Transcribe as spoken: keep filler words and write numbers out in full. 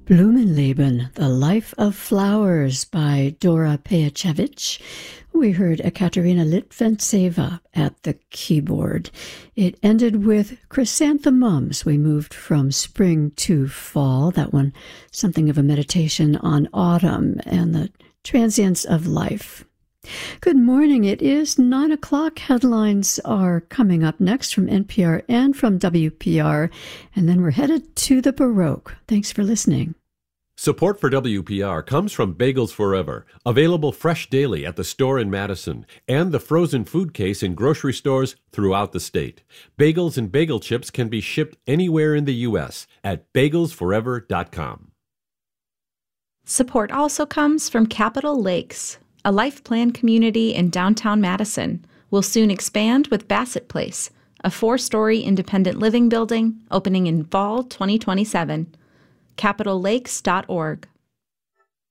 Blumenleben, The Life of Flowers by Dora Pejacevic. We heard Ekaterina Litventseva at the keyboard. It ended with Chrysanthemums. We moved from spring to fall. That one, something of a meditation on autumn and the transience of life. Good morning. It is nine o'clock. Headlines are coming up next from N P R and from W P R, and then we're headed to the Baroque. Thanks for listening. Support for W P R comes from Bagels Forever, available fresh daily at the store in Madison, and the frozen food case in grocery stores throughout the state. Bagels and bagel chips can be shipped anywhere in the U S at bagels forever dot com. Support also comes from Capitol Lakes. A life plan community in downtown Madison will soon expand with Bassett Place, a four-story independent living building opening in fall twenty twenty-seven. capitol lakes dot org.